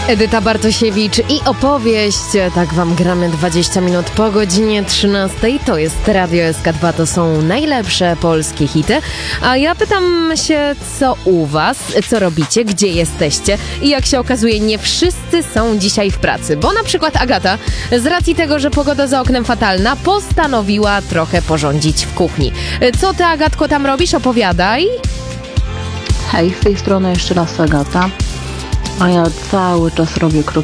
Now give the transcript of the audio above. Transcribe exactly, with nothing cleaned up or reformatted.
Edyta Bartosiewicz i opowieść. Tak wam gramy dwadzieścia minut po godzinie trzynastej. To jest Radio S K dwa, to są najlepsze polskie hity. A ja pytam się, co u was, co robicie, gdzie jesteście? I jak się okazuje, nie wszyscy są dzisiaj w pracy. Bo na przykład Agata, z racji tego, że pogoda za oknem fatalna, postanowiła trochę porządzić w kuchni. Co ty, Agatko, tam robisz? Opowiadaj. Hej, z tej strony jeszcze raz Agata. A ja cały czas robię kroki